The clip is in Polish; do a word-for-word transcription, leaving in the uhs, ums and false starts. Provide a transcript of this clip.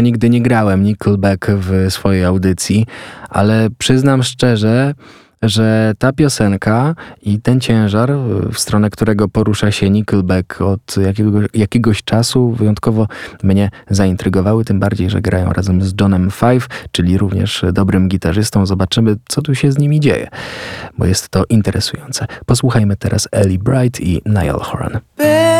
ja nigdy nie grałem Nickelback w swojej audycji, ale przyznam szczerze, że ta piosenka i ten ciężar, w stronę którego porusza się Nickelback od jakiegoś, jakiegoś czasu, wyjątkowo mnie zaintrygowały, tym bardziej, że grają razem z Johnem Five, czyli również dobrym gitarzystą. Zobaczymy, co tu się z nimi dzieje, bo jest to interesujące. Posłuchajmy teraz Ellie Bright i Niall Horan.